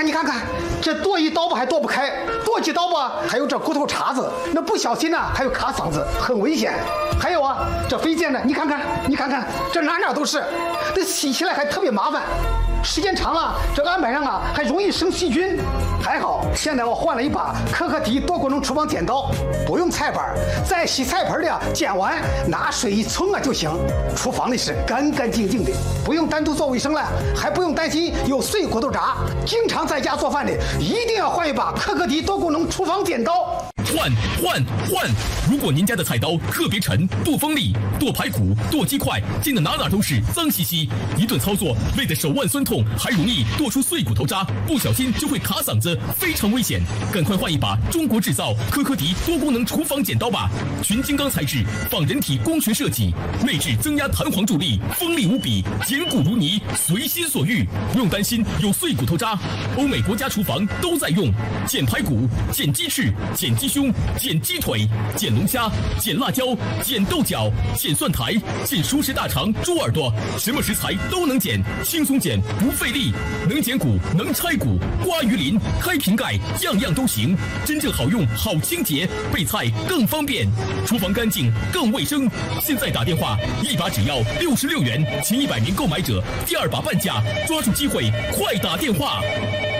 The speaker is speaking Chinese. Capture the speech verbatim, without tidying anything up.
看，你看看，这剁一刀吧还剁不开，剁几刀吧还有这骨头茬子，那不小心呢还有卡嗓子，很危险。还有啊，这飞溅呢，你看看，你看看，这哪哪都是，这洗起来还特别麻烦。时间长了，这案板上啊还容易生细菌。还好，现在我换了一把可可迪多功能厨房剪刀，不用菜板，在洗菜盆里啊剪完，拿水一冲啊就行。厨房里是干干净净的，不用单独做卫生了，还不用担心有碎骨头渣。经常在家做饭的，一定要换一把可可迪多功能厨房剪刀。 换换换！如果您家的菜刀特别沉，不锋利，剁排骨、剁鸡块，溅得哪哪都是，脏兮兮，一顿操作累得手腕酸痛，还容易剁出碎骨头渣，不小心就会卡嗓子，非常危险。赶快换一把中国制造可可迪多功能厨房剪刀吧！群金刚材质，仿人体工学设计，内置增压弹簧助力，锋利无比，剪骨如泥，随心所欲，不用担心有碎骨头渣。欧美国家厨房都在用，剪排骨、剪鸡翅、剪鸡胸、剪鸡腿、剪龙虾、剪辣椒、剪豆角、剪蒜苔、剪熟食大肠、猪耳朵，什么食材都能剪，轻松剪不费力，能剪骨能拆骨，刮鱼鳞、开瓶盖，样样都行，真正好用好清洁，备菜更方便，厨房干净更卫生。现在打电话，一把只要六十六元，前一百名购买者第二把半价，抓住机会，快打电话！